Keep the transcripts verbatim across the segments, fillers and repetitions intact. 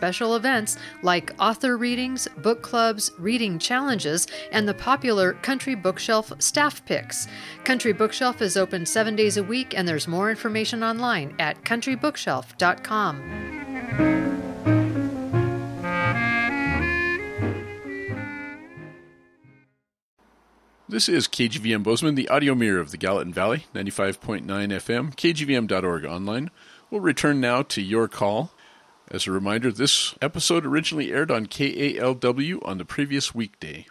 special events like author readings, book clubs, reading challenges, and the popular Country Bookshelf staff picks. Country Bookshelf is open seven days a week, and there's more information online at country bookshelf dot com. This is K G V M Bozeman, the audio mirror of the Gallatin Valley, ninety-five point nine F M, K G V M dot org online. We'll return now to your call. As a reminder, this episode originally aired on K A L W on the previous weekday.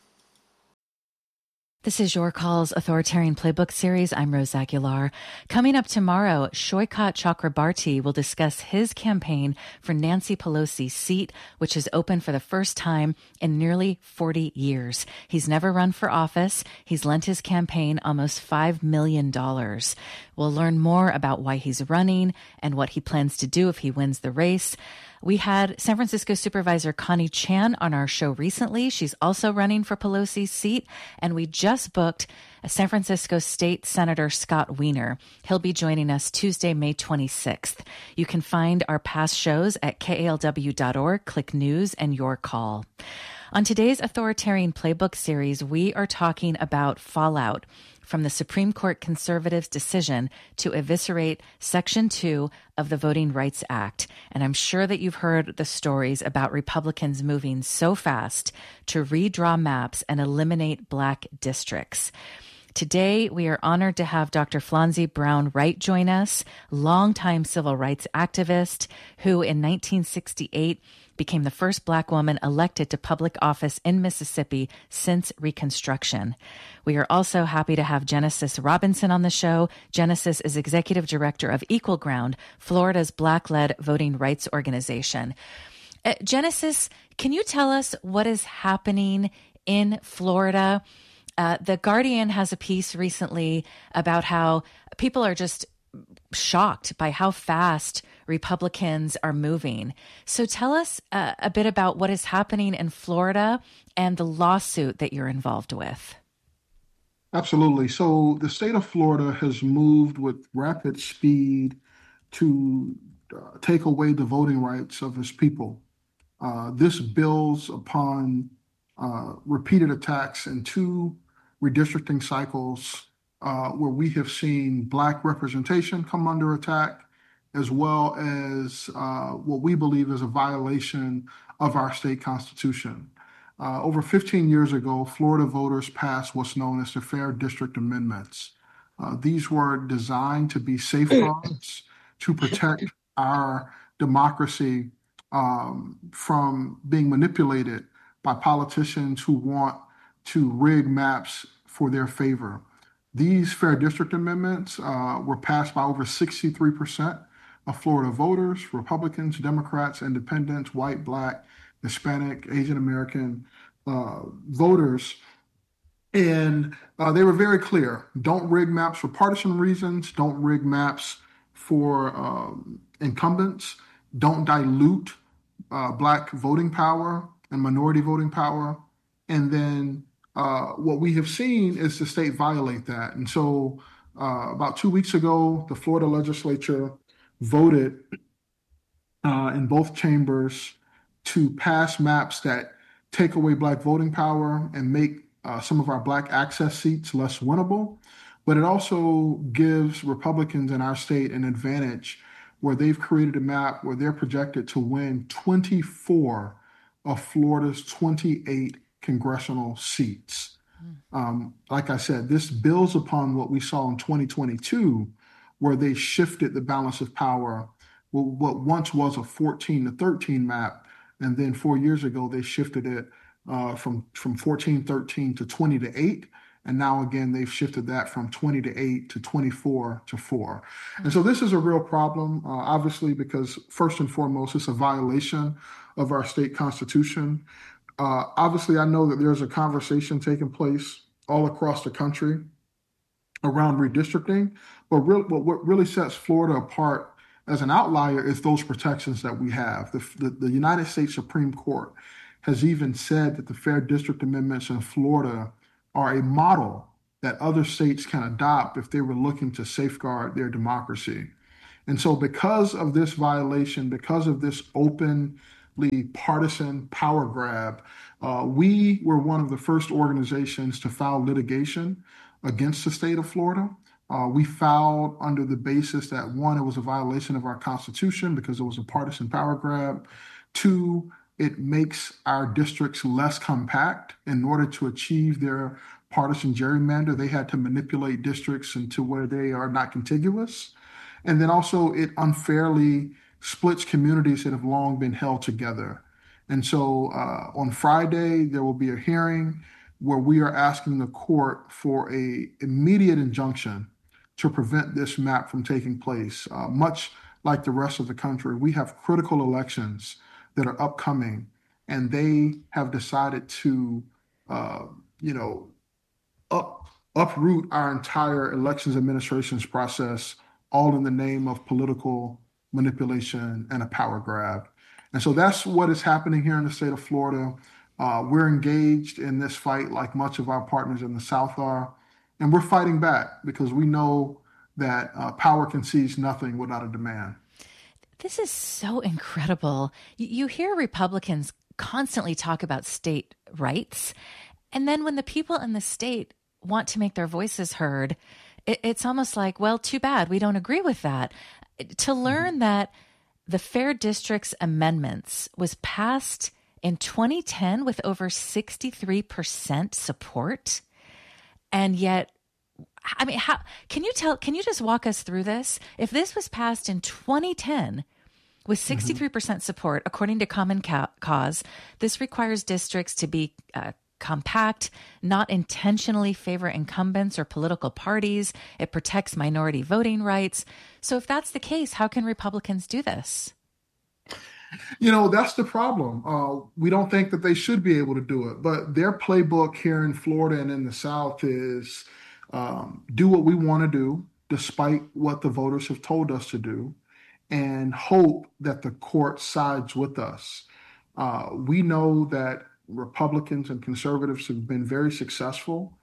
This is Your Call's Authoritarian Playbook Series. I'm Rose Aguilar. Coming up tomorrow, Shoykat Chakrabarti will discuss his campaign for Nancy Pelosi's seat, which is open for the first time in nearly forty years. He's never run for office. He's lent his campaign almost five million dollars. We'll learn more about why he's running and what he plans to do if he wins the race. We had San Francisco Supervisor Connie Chan on our show recently. She's also running for Pelosi's seat. And we just booked San Francisco State Senator Scott Wiener. He'll be joining us Tuesday, May twenty-sixth. You can find our past shows at K A L W dot org. Click News and Your Call. On today's Authoritarian Playbook series, we are talking about fallout from the Supreme Court conservatives' decision to eviscerate Section two of the Voting Rights Act. And I'm sure that you've heard the stories about Republicans moving so fast to redraw maps and eliminate black districts. Today, we are honored to have Doctor Phlanze Brown Wright join us, longtime civil rights activist who in nineteen sixty-eight became the first black woman elected to public office in Mississippi since Reconstruction. We are also happy to have Genesis Robinson on the show. Genesis is executive director of Equal Ground, Florida's black-led voting rights organization. Uh, Genesis, can you tell us what is happening in Florida? Uh, the Guardian has a piece recently about how people are just shocked by how fast Republicans are moving. So tell us uh, a bit about what is happening in Florida and the lawsuit that you're involved with. Absolutely. So the state of Florida has moved with rapid speed to uh, take away the voting rights of its people. Uh, this builds upon uh, repeated attacks in two redistricting cycles uh, where we have seen black representation come under attack, as well as uh, what we believe is a violation of our state constitution. Uh, over fifteen years ago, Florida voters passed what's known as the Fair District Amendments. Uh, these were designed to be safeguards to protect our democracy um, from being manipulated by politicians who want to rig maps for their favor. These Fair District Amendments uh, were passed by over sixty-three percent of Florida voters, Republicans, Democrats, Independents, white, black, Hispanic, Asian American uh, voters. And uh, they were very clear. Don't rig maps for partisan reasons. Don't rig maps for um, incumbents. Don't dilute uh, black voting power and minority voting power. And then uh, what we have seen is the state violate that. And so uh, about two weeks ago, the Florida legislature voted uh, in both chambers to pass maps that take away black voting power and make uh, some of our black access seats less winnable. But it also gives Republicans in our state an advantage where they've created a map where they're projected to win twenty-four of Florida's twenty-eight congressional seats. Mm. Um, like I said, this builds upon what we saw in twenty twenty-two, where they shifted the balance of power. Well, what once was a fourteen to thirteen map, and then four years ago, they shifted it uh, from, from fourteen thirteen to twenty to eight. And now, again, they've shifted that from twenty to eight to twenty-four to four. Mm-hmm. And so this is a real problem, uh, obviously, because first and foremost, it's a violation of our state constitution. Uh, obviously, I know that there's a conversation taking place all across the country around redistricting, but real, but what really sets Florida apart as an outlier is those protections that we have. The, the, the United States Supreme Court has even said that the Fair District Amendments in Florida are a model that other states can adopt if they were looking to safeguard their democracy. And so because of this violation, because of this open absolutely partisan power grab. Uh, we were one of the first organizations to file litigation against the state of Florida. Uh, we filed under the basis that, one, it was a violation of our Constitution because it was a partisan power grab. Two, it makes our districts less compact. In order to achieve their partisan gerrymander, they had to manipulate districts into where they are not contiguous. And then also it unfairly splits communities that have long been held together. And so uh, on Friday, there will be a hearing where we are asking the court for a immediate injunction to prevent this map from taking place. Uh, much like the rest of the country, we have critical elections that are upcoming, and they have decided to, uh, you know, up, uproot our entire elections administration's process, all in the name of political manipulation and a power grab. And so that's what is happening here in the state of Florida. Uh, we're engaged in this fight like much of our partners in the South are, and we're fighting back because we know that uh, power concedes nothing without a demand. This is so incredible. You hear Republicans constantly talk about state rights, and then when the people in the state want to make their voices heard, it's almost like, well, too bad, we don't agree with that. To learn mm-hmm. that the Fair Districts Amendments was passed in twenty ten with over sixty-three percent support, and yet, I mean, how can you tell, can you just walk us through this? If this was passed in twenty ten with sixty-three percent mm-hmm. support, according to Common Cause, this requires districts to be uh, compact, not intentionally favor incumbents or political parties. It protects minority voting rights. So if that's the case, how can Republicans do this? You know, that's the problem. Uh, we don't think that they should be able to do it, but their playbook here in Florida and in the South is um, do what we want to do, despite what the voters have told us to do, and hope that the court sides with us. Uh, we know that Republicans and conservatives have been very successful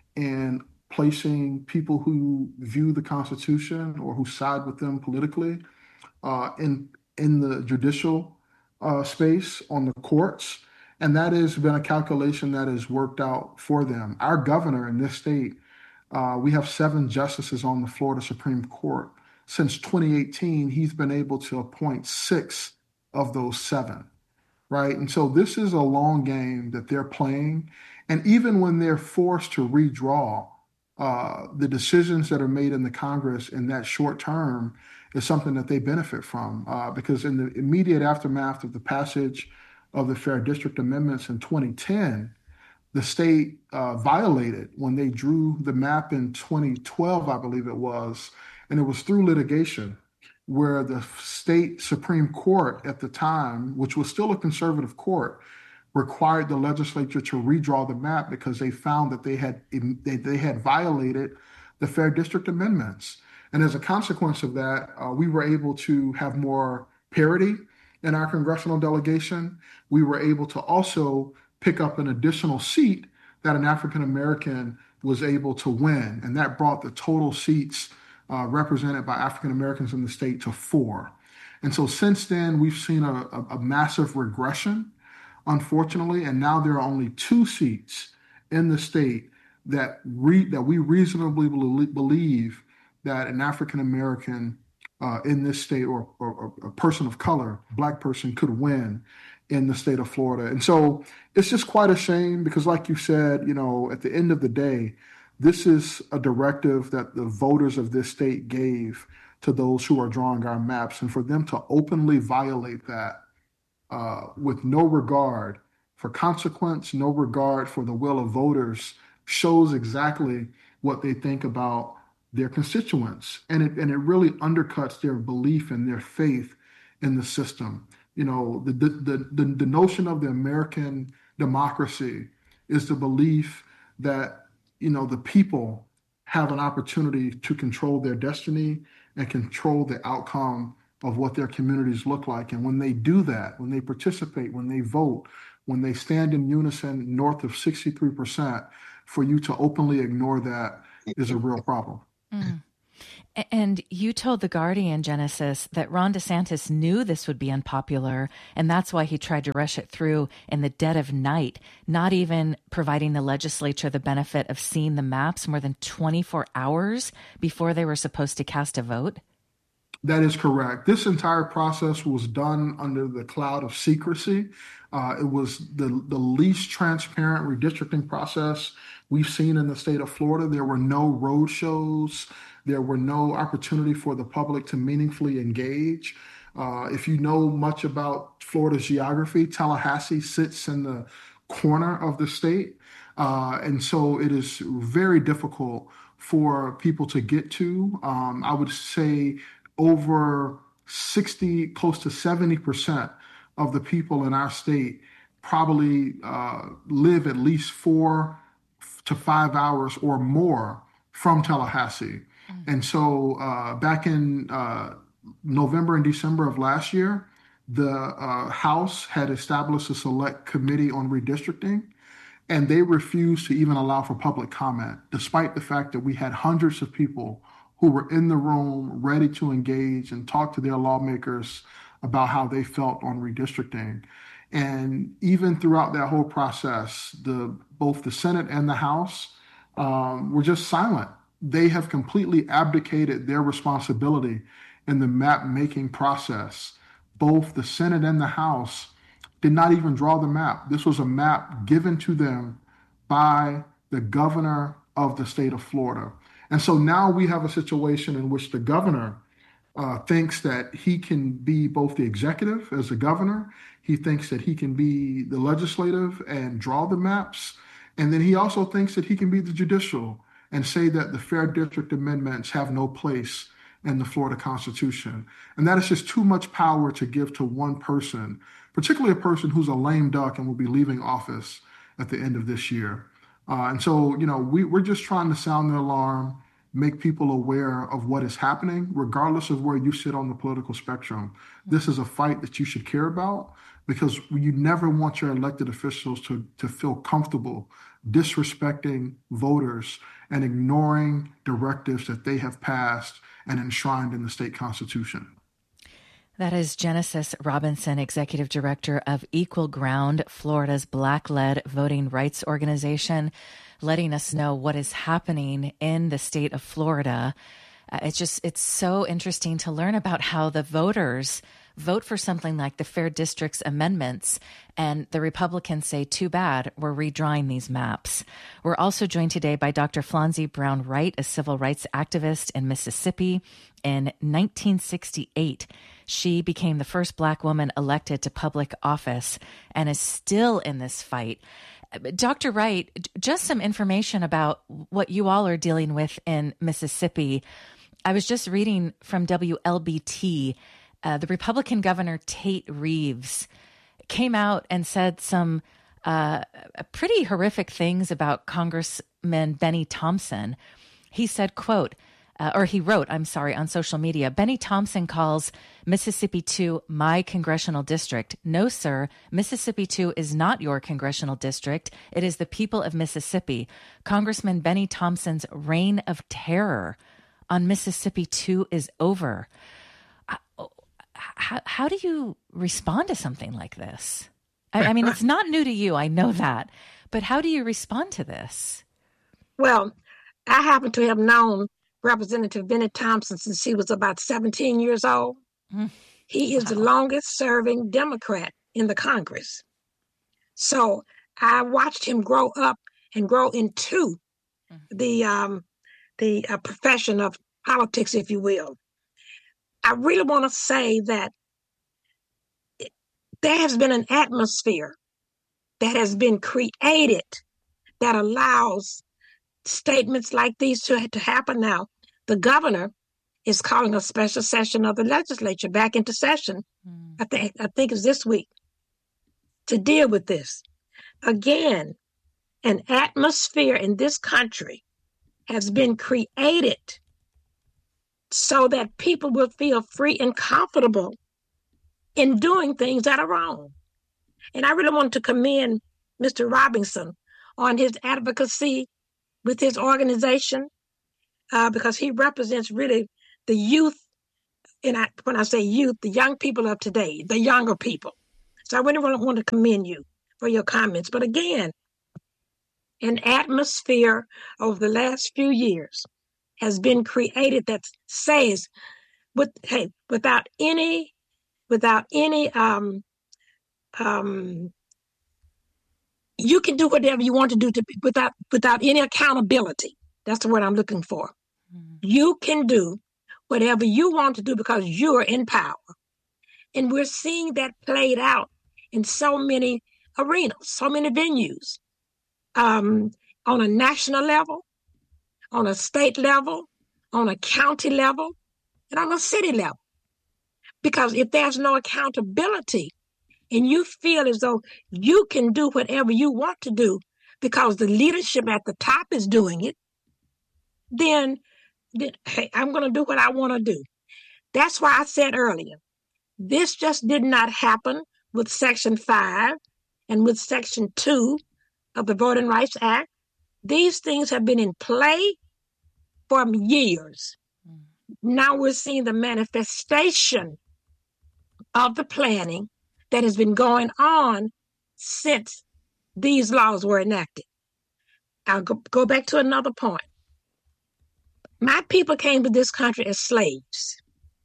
in placing people who view the Constitution or who side with them politically uh, in in the judicial uh, space on the courts, and that has been a calculation that has worked out for them. Our governor in this state, uh, we have seven justices on the Florida Supreme Court. Since twenty eighteen, he's been able to appoint six of those seven. Right. And so this is a long game that they're playing. And even when they're forced to redraw, uh, the decisions that are made in the Congress in that short term is something that they benefit from. Uh, because in the immediate aftermath of the passage of the Fair District Amendments in twenty ten, the state uh, violated when they drew the map in twenty twelve, I believe it was, and it was through litigation, where the state Supreme Court at the time, which was still a conservative court, required the legislature to redraw the map because they found that they had they, they had violated the Fair District Amendments. And as a consequence of that, uh, we were able to have more parity in our congressional delegation. We were able to also pick up an additional seat that an African American was able to win, and that brought the total seats Uh, represented by African Americans in the state to four. And so since then, we've seen a, a, a massive regression, unfortunately, and now there are only two seats in the state that re, that we reasonably believe that an African American uh, in this state or, or, or a person of color, Black person, could win in the state of Florida. And so it's just quite a shame because, like you said, you know, at the end of the day, this is a directive that the voters of this state gave to those who are drawing our maps. And for them to openly violate that uh, with no regard for consequence, no regard for the will of voters, shows exactly what they think about their constituents. And it, and it really undercuts their belief and their faith in the system. You know, the, the, the, the notion of the American democracy is the belief that you know, the people have an opportunity to control their destiny and control the outcome of what their communities look like. And when they do that, when they participate, when they vote, when they stand in unison north of sixty-three percent, for you to openly ignore that is a real problem. Mm. And you told The Guardian, Genesis, that Ron DeSantis knew this would be unpopular, and that's why he tried to rush it through in the dead of night, not even providing the legislature the benefit of seeing the maps more than twenty-four hours before they were supposed to cast a vote. That is correct. This entire process was done under the cloud of secrecy. Uh, it was the, the least transparent redistricting process we've seen in the state of Florida. There were no road shows. There were no opportunity for the public to meaningfully engage. Uh, if you know much about Florida's geography, Tallahassee sits in the corner of the state. Uh, and so it is very difficult for people to get to. Um, I would say over sixty, close to seventy percent of the people in our state probably uh, live at least four to five hours or more from Tallahassee. Mm-hmm. And so uh, back in uh, November and December of last year, the uh, House had established a select committee on redistricting, and they refused to even allow for public comment, despite the fact that we had hundreds of people who were in the room ready to engage and talk to their lawmakers about how they felt on redistricting. And even throughout that whole process, the both the Senate and the House um, were just silent. They have completely abdicated their responsibility in the map-making process. Both the Senate and the House did not even draw the map. This was a map given to them by the governor of the state of Florida. And so now we have a situation in which the governor uh, thinks that he can be both the executive as the governor. He thinks that he can be the legislative and draw the maps. And then he also thinks that he can be the judicial and say that the Fair District Amendments have no place in the Florida Constitution. And that is just too much power to give to one person, particularly a person who's a lame duck and will be leaving office at the end of this year. Uh, and so, you know, we, we're just trying to sound the alarm, make people aware of what is happening, regardless of where you sit on the political spectrum. This is a fight that you should care about, because you never want your elected officials to, to feel comfortable disrespecting voters and ignoring directives that they have passed and enshrined in the state constitution. That is Genesis Robinson, Executive Director of Equal Ground, Florida's Black-led voting rights organization, letting us know what is happening in the state of Florida. Uh, it's just, it's so interesting to learn about how the voters vote for something like the Fair Districts Amendments, and the Republicans say, too bad, we're redrawing these maps. We're also joined today by Doctor Flonzy Brown Wright, a civil rights activist in Mississippi. In nineteen sixty-eight, she became the first Black woman elected to public office and is still in this fight. Doctor Wright, just some information about what you all are dealing with in Mississippi. I was just reading from W L B T. Uh, the Republican Governor Tate Reeves came out and said some uh, pretty horrific things about Congressman Benny Thompson. He said, quote, uh, or he wrote, I'm sorry, on social media, Benny Thompson calls Mississippi two my congressional district. No, sir, Mississippi two is not your congressional district. It is the people of Mississippi. Congressman Benny Thompson's reign of terror on Mississippi two is over. How, how do you respond to something like this? I, I mean, it's not new to you. I know that. But how do you respond to this? Well, I happen to have known Representative Benny Thompson since he was about seventeen years old. Mm. He is wow. the longest serving Democrat in the Congress. So I watched him grow up and grow into mm. the, um, the uh, profession of politics, if you will. I really want to say that there has been an atmosphere that has been created that allows statements like these to, to happen now. The governor is calling a special session of the legislature back into session. Mm. I think I think it's this week to deal with this. Again, an atmosphere in this country has been created so that people will feel free and comfortable in doing things that are wrong. And I really want to commend Mister Robinson on his advocacy with his organization. uh, because he represents really the youth. And I, when I say youth, the young people of today, the younger people. So I really want to commend you for your comments. But again, an atmosphere over the last few years has been created that says, with hey, without any, without any, um, um, you can do whatever you want to do to without without any accountability. That's the word I'm looking for. Mm-hmm. You can do whatever you want to do because you're in power, and we're seeing that played out in so many arenas, so many venues, um, on a national level, on a state level, on a county level, and on a city level. Because if there's no accountability and you feel as though you can do whatever you want to do because the leadership at the top is doing it, then, then hey, I'm going to do what I want to do. That's why I said earlier, this just did not happen with Section five and with Section two of the Voting Rights Act. These things have been in play for years. Mm. Now we're seeing the manifestation of the planning that has been going on since these laws were enacted. I'll go, go back to another point. My people came to this country as slaves.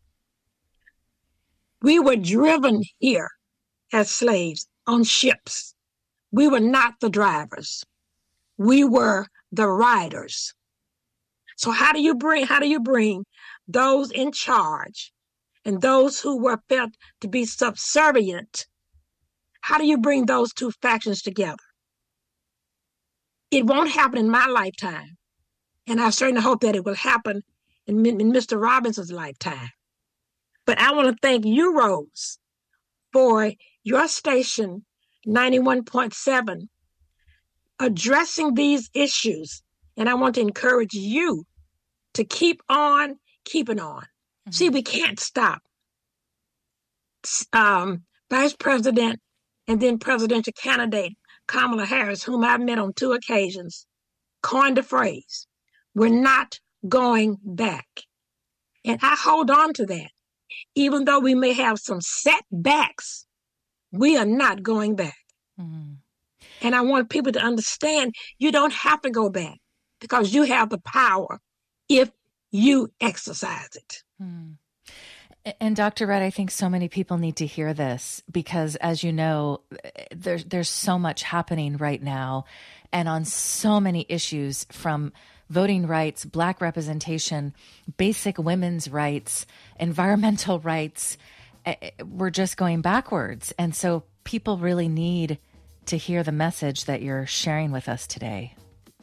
We were driven here as slaves on ships. We were not the drivers. We were the riders. So how do you bring, how do you bring those in charge and those who were felt to be subservient? How do you bring those two factions together? It won't happen in my lifetime. And I certainly hope that it will happen in, in Mister Robinson's lifetime. But I want to thank you, Rose, for your station, ninety-one point seven, addressing these issues. And I want to encourage you to keep on keeping on. Mm-hmm. See, we can't stop. Um, Vice President and then presidential candidate Kamala Harris, whom I've met on two occasions, coined the phrase, "We're not going back." And I hold on to that. Even though we may have some setbacks, we are not going back. Mm-hmm. And I want people to understand you don't have to go back because you have the power if you exercise it. Mm. And Doctor Redd, I think so many people need to hear this because, as you know, there's there's so much happening right now and on so many issues, from voting rights, Black representation, basic women's rights, environmental rights. We're just going backwards. And so people really need to hear the message that you're sharing with us today.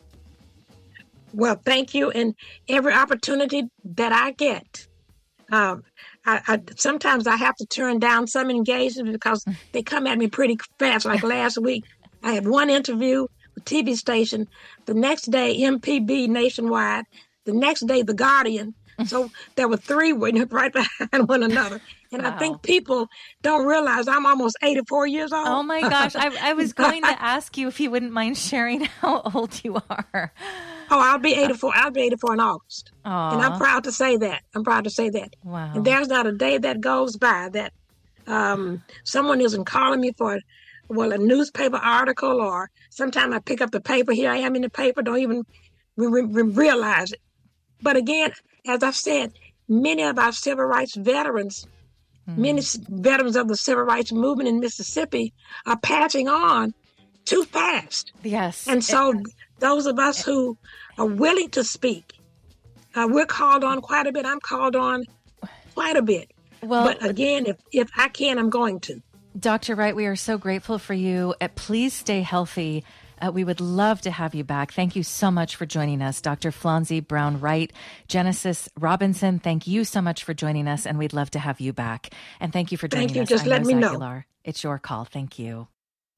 Well, thank you. And every opportunity that I get, um, I, I sometimes I have to turn down some engagements because they come at me pretty fast. Like last week, I had one interview with T V station. The next day, M P B nationwide. The next day, The Guardian. So there were three right behind one another. And wow. I think people don't realize I'm almost eighty-four years old. Oh, my gosh. I, I was going to ask you if you wouldn't mind sharing how old you are. Oh, I'll be eighty-four. I'll be eighty-four in August. Aww. And I'm proud to say that. I'm proud to say that. Wow. And there's not a day that goes by that um, someone isn't calling me for, well, a newspaper article, or sometime I pick up the paper. Here I am in the paper. Don't even re- re- realize it. But again, as I've said, many of our civil rights veterans, mm. many veterans of the civil rights movement in Mississippi are passing on too fast. Yes. And so it, those of us who are willing to speak, uh, we're called on quite a bit. I'm called on quite a bit. Well, but again, if, if I can, I'm going to. Doctor Wright, we are so grateful for you. Uh, please stay healthy. Uh, we would love to have you back. Thank you so much for joining us. Doctor Phronsie Brown Wright, Genesis Robinson, thank you so much for joining us, and we'd love to have you back. And thank you for joining thank you. us. Just I'm let Rose me know. Aguilar. It's your call. Thank you.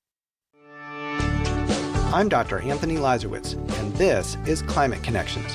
I'm Doctor Anthony Lazarowitz, and this is Climate Connections.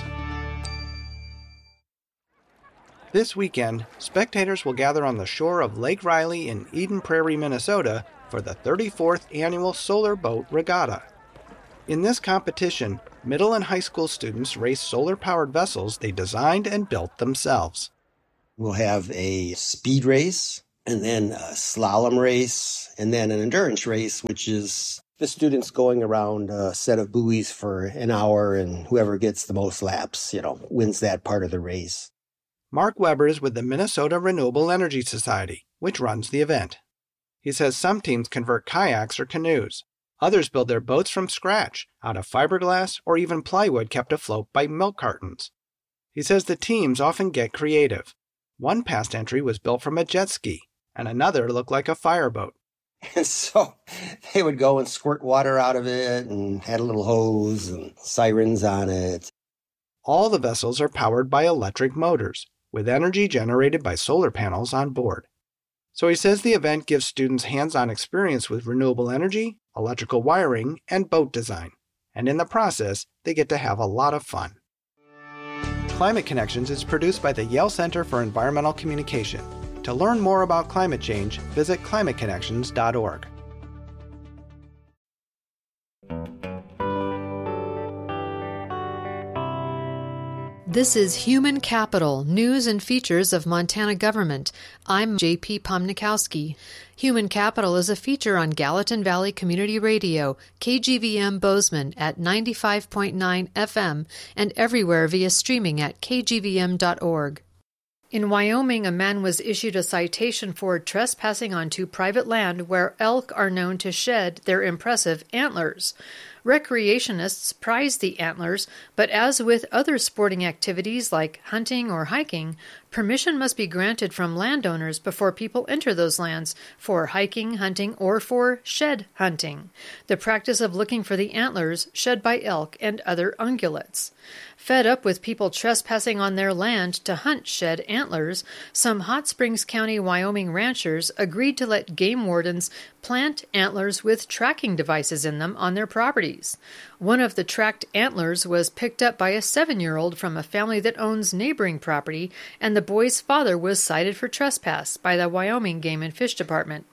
This weekend, spectators will gather on the shore of Lake Riley in Eden Prairie, Minnesota, for the thirty-fourth Annual Solar Boat Regatta. In this competition, middle and high school students race solar-powered vessels they designed and built themselves. We'll have a speed race, and then a slalom race, and then an endurance race, which is the students going around a set of buoys for an hour, and whoever gets the most laps, you know, wins that part of the race. Mark Weber is with the Minnesota Renewable Energy Society, which runs the event. He says some teams convert kayaks or canoes. Others build their boats from scratch, out of fiberglass or even plywood kept afloat by milk cartons. He says the teams often get creative. One past entry was built from a jet ski, and another looked like a fireboat. And so they would go and squirt water out of it and had a little hose and sirens on it. All the vessels are powered by electric motors, with energy generated by solar panels on board. So he says the event gives students hands-on experience with renewable energy, electrical wiring, and boat design. And in the process, they get to have a lot of fun. Climate Connections is produced by the Yale Center for Environmental Communication. To learn more about climate change, visit climate connections dot org. This is Human Capital, News and Features of Montana Government. I'm J P Pomnikowski. Human Capital is a feature on Gallatin Valley Community Radio, K G V M Bozeman at ninety-five point nine F M, and everywhere via streaming at k g v m dot org. In Wyoming, a man was issued a citation for trespassing onto private land where elk are known to shed their impressive antlers. Recreationists prize the antlers, but as with other sporting activities like hunting or hiking, permission must be granted from landowners before people enter those lands for hiking, hunting, or for shed hunting, the practice of looking for the antlers shed by elk and other ungulates. Fed up with people trespassing on their land to hunt shed antlers, some Hot Springs County, Wyoming ranchers agreed to let game wardens plant antlers with tracking devices in them on their properties. One of the tracked antlers was picked up by a seven-year-old from a family that owns neighboring property, and the boy's father was cited for trespass by the Wyoming Game and Fish Department.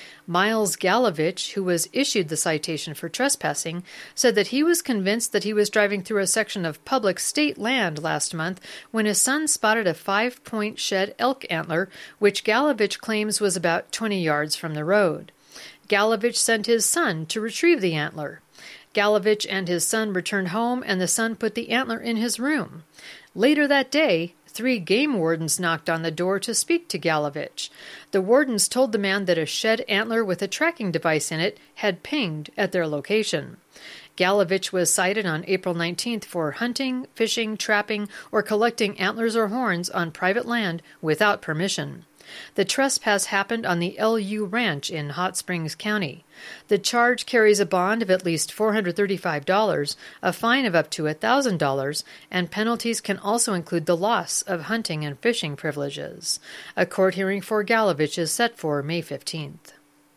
Miles Galovich, who was issued the citation for trespassing, said that he was convinced that he was driving through a section of public state land last month when his son spotted a five-point shed elk antler, which Galovich claims was about twenty yards from the road. Galovich sent his son to retrieve the antler. Galovich and his son returned home, and the son put the antler in his room. Later that day, three game wardens knocked on the door to speak to Galovich. The wardens told the man that a shed antler with a tracking device in it had pinged at their location. Galovich was cited on April nineteenth for hunting, fishing, trapping, or collecting antlers or horns on private land without permission. The trespass happened on the L U Ranch in Hot Springs County. The charge carries a bond of at least four hundred thirty-five dollars, a fine of up to one thousand dollars, and penalties can also include the loss of hunting and fishing privileges. A court hearing for Galovich is set for May fifteenth.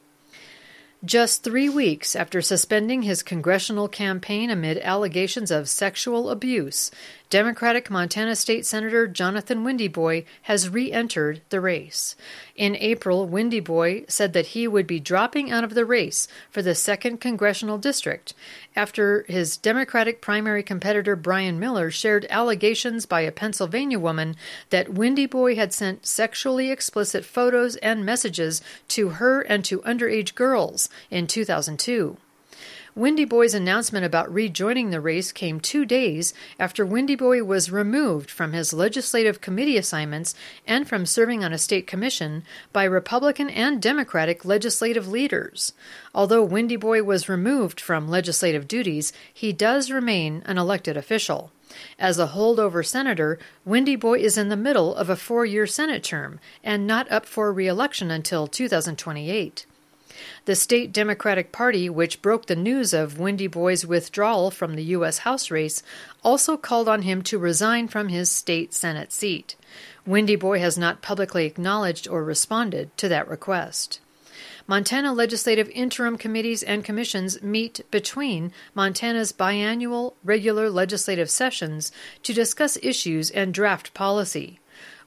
Just three weeks after suspending his congressional campaign amid allegations of sexual abuse, Democratic Montana State Senator Jonathan Windyboy has re-entered the race. In April, Windyboy said that he would be dropping out of the race for the second congressional district after his Democratic primary competitor Brian Miller shared allegations by a Pennsylvania woman that Windyboy had sent sexually explicit photos and messages to her and to underage girls in two thousand two. Windyboy's announcement about rejoining the race came two days after Windyboy was removed from his legislative committee assignments and from serving on a state commission by Republican and Democratic legislative leaders. Although Windyboy was removed from legislative duties, he does remain an elected official. As a holdover senator, Windyboy is in the middle of a four-year Senate term and not up for re-election until two thousand twenty-eight. The state Democratic Party, which broke the news of Windyboy's withdrawal from the U S House race, also called on him to resign from his state Senate seat. Windyboy has not publicly acknowledged or responded to that request. Montana legislative interim committees and commissions meet between Montana's biannual regular legislative sessions to discuss issues and draft policy.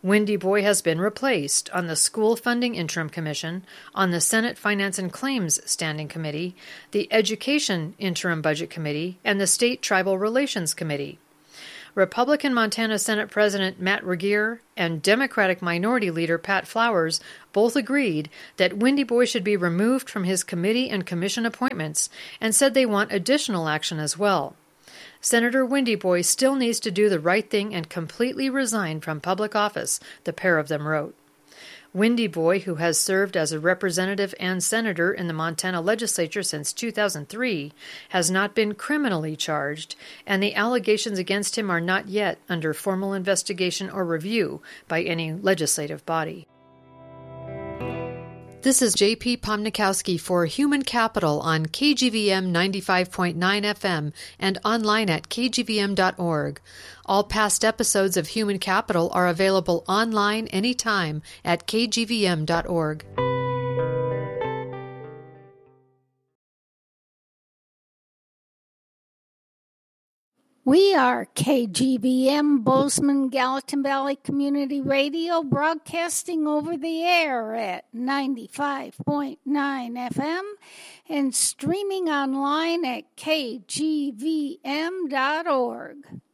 Wendy Boy has been replaced on the School Funding Interim Commission, on the Senate Finance and Claims Standing Committee, the Education Interim Budget Committee, and the State Tribal Relations Committee. Republican Montana Senate President Matt Regier and Democratic Minority Leader Pat Flowers both agreed that Wendy Boy should be removed from his committee and commission appointments and said they want additional action as well. Senator Wendy Boy still needs to do the right thing and completely resign from public office, the pair of them wrote. Wendy Boy, who has served as a representative and senator in the Montana legislature since two thousand three, has not been criminally charged, and the allegations against him are not yet under formal investigation or review by any legislative body. This is J P Pomnikowski for Human Capital on K G V M ninety-five point nine F M and online at k g v m dot org. All past episodes of Human Capital are available online anytime at k g v m dot org. We are K G V M, Bozeman, Gallatin Valley Community Radio, broadcasting over the air at ninety-five point nine F M and streaming online at k g v m dot org.